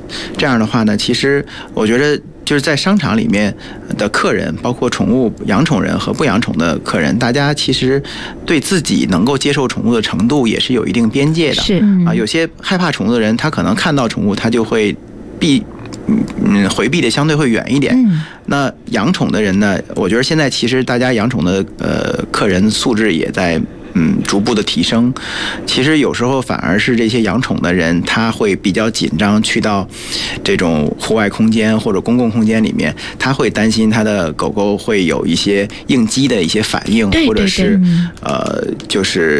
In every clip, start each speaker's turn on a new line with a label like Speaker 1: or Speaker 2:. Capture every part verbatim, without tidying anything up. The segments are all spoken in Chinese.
Speaker 1: 这样的话呢，其实我觉得就是在商场里面的客人，包括宠物养宠人和不养宠的客人，大家其实对自己能够接受宠物的程度也是有一定边界的。
Speaker 2: 是
Speaker 1: 啊，有些害怕宠物的人，他可能看到宠物他就会避。嗯，回避的相对会远一点。
Speaker 2: 嗯，
Speaker 1: 那养宠的人呢？我觉得现在其实大家养宠的呃客人素质也在嗯逐步的提升。其实有时候反而是这些养宠的人，他会比较紧张，去到这种户外空间或者公共空间里面，他会担心他的狗狗会有一些应激的一些反应，
Speaker 2: 对对对，
Speaker 1: 或者是呃就是。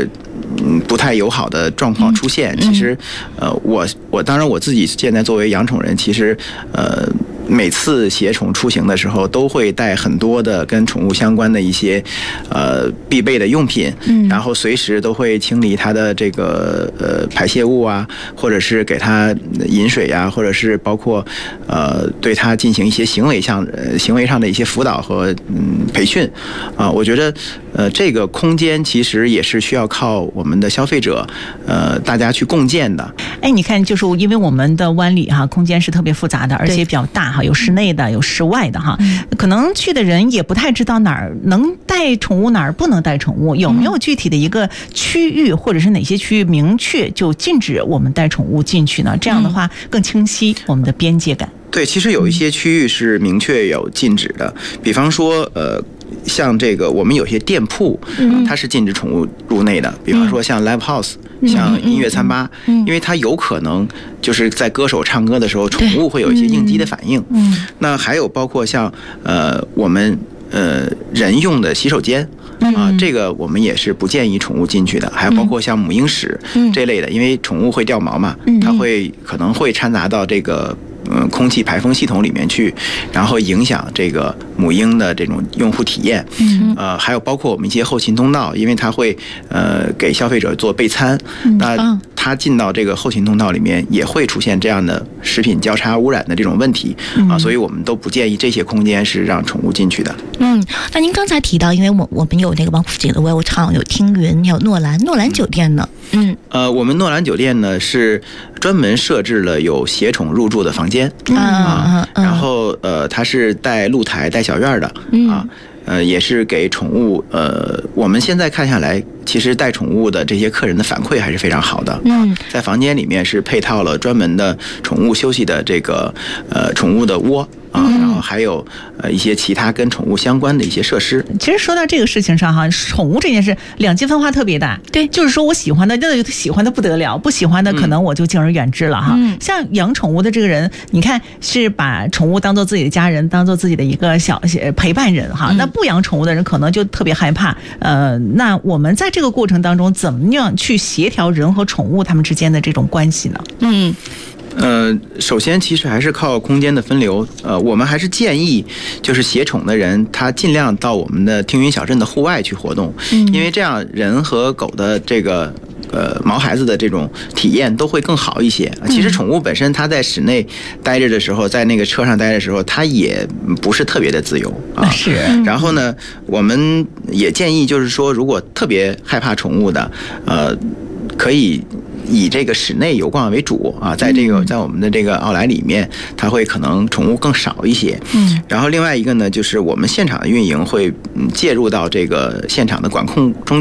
Speaker 1: 嗯，不太友好的状况出现。嗯、其实，呃，我我当然我自己现在作为养宠人，其实呃。每次携宠出行的时候，都会带很多的跟宠物相关的一些呃必备的用品，嗯，然后随时都会清理它的这个呃排泄物啊，或者是给它饮水啊，或者是包括呃对它进行一些行为上呃行为上的一些辅导和嗯培训啊、呃。我觉得呃这个空间其实也是需要靠我们的消费者呃大家去共建的。
Speaker 3: 哎，你看，就是因为我们的湾里哈空间是特别复杂的，而且比较大。有室内的，有室外的哈，可能去的人也不太知道哪儿能带宠物，哪儿不能带宠物，有没有具体的一个区域，或者是哪些区域明确就禁止我们带宠物进去呢？这样的话更清晰我们的边界感。
Speaker 1: 对，其实有一些区域是明确有禁止的，比方说呃。像这个，我们有些店铺，它是禁止宠物入内的。比方说像 live house， 像音乐餐吧，因为它有可能就是在歌手唱歌的时候，宠物会有一些应激的反应。那还有包括像呃我们呃人用的洗手间啊，这个我们也是不建议宠物进去的。还有包括像母婴室这类的，因为宠物会掉毛嘛，它会可能会掺杂到这个。嗯，空气排风系统里面去，然后影响这个母婴的这种用户体验。嗯，呃，还有包括我们一些后勤通道，因为它会呃给消费者做备餐，那它进到这个后勤通道里面也会出现这样的食品交叉污染的这种问题啊，所以我们都不建议这些空间是让宠物进去的。
Speaker 2: 嗯，那您刚才提到，因为我我们有那个王府井的 Well Town， 有听云，有诺兰，诺兰酒店呢？嗯，
Speaker 1: 呃，我们诺兰酒店呢是专门设置了有携宠入住的房间。
Speaker 2: 嗯、
Speaker 1: 啊，然后呃，它是带露台、带小院的啊，呃，也是给宠物呃，我们现在看下来，其实带宠物的这些客人的反馈还是非常好的。嗯，在房间里面是配套了专门的宠物休息的这个呃宠物的窝。啊，然后还有呃一些其他跟宠物相关的一些设施。
Speaker 3: 其实说到这个事情上哈，宠物这件事两极分化特别大。
Speaker 2: 对，
Speaker 3: 就是说我喜欢的，那就喜欢的不得了；不喜欢的，可能我就敬而远之了哈。嗯、像养宠物的这个人，你看是把宠物当做自己的家人，当做自己的一个小陪伴人哈。嗯、那不养宠物的人可能就特别害怕。呃，那我们在这个过程当中，怎么样去协调人和宠物他们之间的这种关系呢？
Speaker 2: 嗯。
Speaker 1: 呃，首先其实还是靠空间的分流。呃，我们还是建议，就是携宠的人，他尽量到我们的听云小镇的户外去活动，嗯、因为这样人和狗的这个呃毛孩子的这种体验都会更好一些。其实宠物本身它在室内待着的时候，在那个车上待着的时候，它也不是特别的自由啊。
Speaker 3: 是。
Speaker 1: 然后呢，我们也建议就是说，如果特别害怕宠物的，呃，可以。以这个室内游逛为主啊，在这个在我们的这个奥莱里面，它会可能宠物更少一些。嗯，然后另外一个呢，就是我们现场的运营会介入到这个现场的管控中。